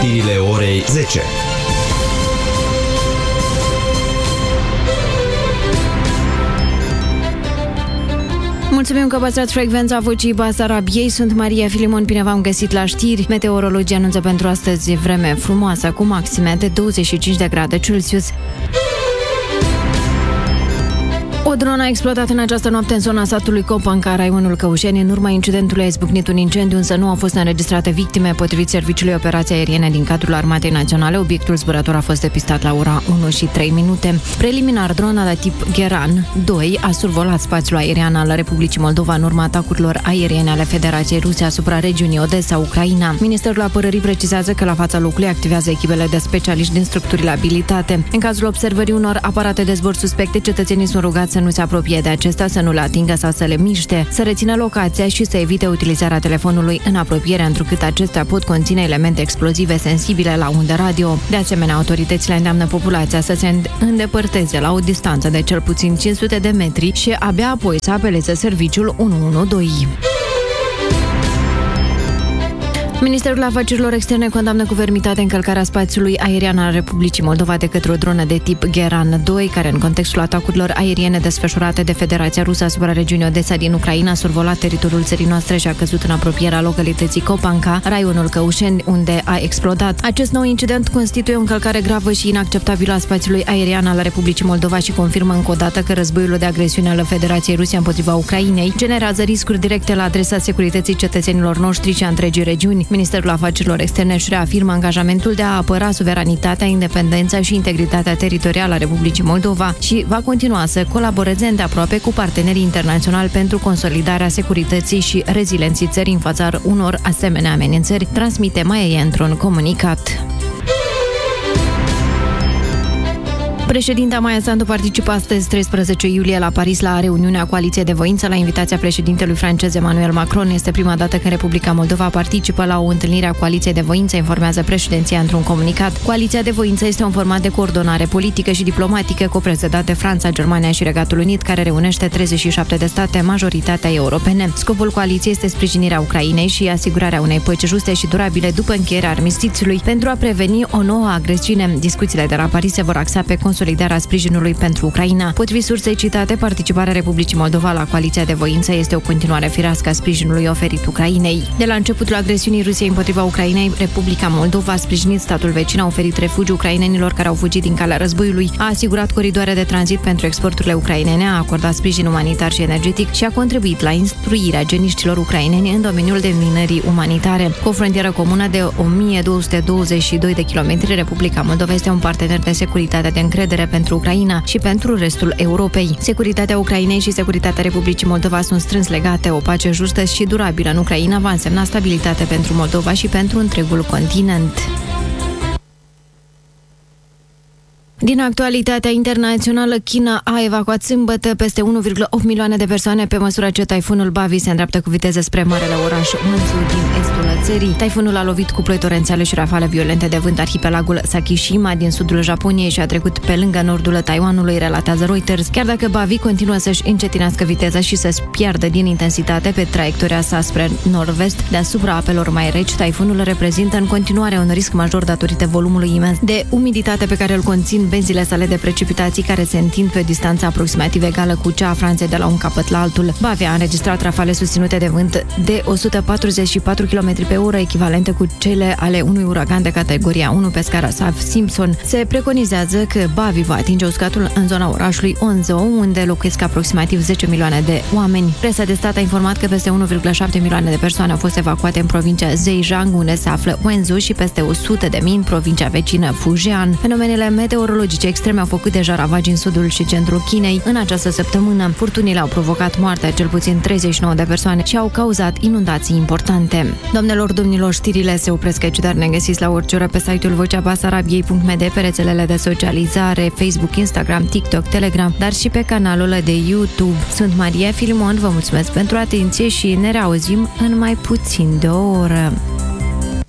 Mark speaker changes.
Speaker 1: știrile orei 10.
Speaker 2: Mulțumim că păstrați frecvența Vocii Basarabiei. Sunt Maria Filimon, bine v-am găsit la știri. Meteorologii anunță pentru astăzi vreme frumoasă, cu maxime de 25 de grade Celsius. O dronă a explodat în această noapte în zona satului Copanca, raionul Căușeni. În urma incidentului a izbucnit un incendiu, însă nu au fost înregistrate victime. Potrivit Serviciului Operații Aeriene din cadrul Armatei Naționale, obiectul zburător a fost depistat la ora 1:03. Preliminar, drona de tip Geran 2 a survolat spațiul aerian al Republicii Moldova în urma atacurilor aeriene ale Federației Ruse asupra regiunii Odessa, Ucraina. Ministerul Apărării precizează că la fața locului activează echipele de specialiști din structurile abilitate. În cazul observării unor aparate de zbor suspecte, cetățenii sunt rugați să nu se apropie de acestea, să nu le atingă sau să le miște, să rețină locația și să evite utilizarea telefonului în apropiere, întrucât acestea pot conține elemente explozive sensibile la undă radio. De asemenea, autoritățile îndeamnă populația să se îndepărteze la o distanță de cel puțin 500 de metri și abia apoi să apeleze serviciul 112. Ministerul Afacerilor Externe condamnă cu fermitate încălcarea spațiului aerian al Republicii Moldova de către o dronă de tip Geran 2, care în contextul atacurilor aeriene desfășurate de Federația Rusă asupra regiunii Odessa din Ucraina a survolat teritoriul țării noastre și a căzut în apropierea localității Copanca, raionul Căușeni, unde a explodat. Acest nou incident constituie o încălcare gravă și inacceptabilă a spațiului aerian al Republicii Moldova și confirmă încă o dată că războiul de agresiune al Federației Ruse împotriva Ucrainei generează riscuri directe la adresa securității cetățenilor noștri și a întregii regiuni. Ministerul Afacerilor Externe își reafirmă angajamentul de a apăra suveranitatea, independența și integritatea teritorială a Republicii Moldova și va continua să colaboreze îndeaproape cu partenerii internaționali pentru consolidarea securității și rezilienței țării în fața unor asemenea amenințări, transmite Maie într-un comunicat. Președinta Maia Sandu participă astăzi, 13 iulie, la Paris, la reuniunea Coaliției de Voință, la invitația președintelui francez Emmanuel Macron. Este prima dată când Republica Moldova participă la o întâlnire a Coaliției de Voință, informează președinția într-un comunicat. Coaliția de Voință este un format de coordonare politică și diplomatică coprezidat de Franța, Germania și Regatul Unit, care reunește 37 de state, majoritatea europene. Scopul coaliției este sprijinirea Ucrainei și asigurarea unei păci juste și durabile după încheierea armistițiului pentru a preveni o nouă agresiune. Discuțiile de la Paris se vor axa pe consolidarea sprijinului pentru Ucraina. Potrivit sursei citate, participarea Republicii Moldova la Coaliția de Voință este o continuare firească a sprijinului oferit Ucrainei. De la începutul agresiunii Rusiei împotriva Ucrainei, Republica Moldova a sprijinit statul vecin, a oferit refugiu ucrainenilor care au fugit din calea războiului, a asigurat coridoare de tranzit pentru exporturile ucrainene, a acordat sprijin umanitar și energetic și a contribuit la instruirea geniștilor ucraineni în domeniul dezminării umanitare. Cu o frontieră comună de 1222 de kilometri, Republica Moldova este un partener de securitate de încredere pentru Ucraina și pentru restul Europei. Securitatea Ucrainei și securitatea Republicii Moldova sunt strâns legate. O pace justă și durabilă în Ucraina va însemna stabilitate pentru Moldova și pentru întregul continent. Din actualitatea internațională, China a evacuat sâmbătă peste 1,8 milioane de persoane pe măsură ce taifunul Bavi se îndreaptă cu viteză spre marele oraș Wenzhou din estul țării. Taifunul a lovit cu ploi torențiale și rafale violente de vânt arhipelagul Sakishima din sudul Japoniei și a trecut pe lângă nordul Taiwanului, relatează Reuters. Chiar dacă Bavi continuă să-și încetinească viteza și să-și piardă din intensitate pe traiectoria sa spre nord-vest, deasupra apelor mai reci, taifunul reprezintă în continuare un risc major datorită volumului imens de umiditate pe care îl conțin benzile sale de precipitații, care se întind pe o distanță aproximativ egală cu cea a Franței de la un capăt la altul. Bavi a înregistrat rafale susținute de vânt de 144 km pe oră, echivalente cu cele ale unui uragan de categoria 1 pe scara Saff-Simpson. Se preconizează că Bavi va atinge uscatul în zona orașului Wenzhou, unde locuiesc aproximativ 10 milioane de oameni. Presa de stat a informat că peste 1,7 milioane de persoane au fost evacuate în provincia Zhejiang, unde se află Wenzhou, și peste 100.000 în provincia vecină Fujian. Fenomenele meteorologice extreme au făcut deja ravagi în sudul și centrul Chinei în această săptămână. Furtunile au provocat moartea cel puțin 39 de persoane și au cauzat inundații importante. Doamnelor, domnilor, știrile se opresc aici, dar ne găsiți la orice oră pe site-ul voceabasarabiei.md, pe rețelele de socializare, Facebook, Instagram, TikTok, Telegram, dar și pe canalul de YouTube. Sunt Maria Filimon, vă mulțumesc pentru atenție și ne reauzim în mai puțin de o oră.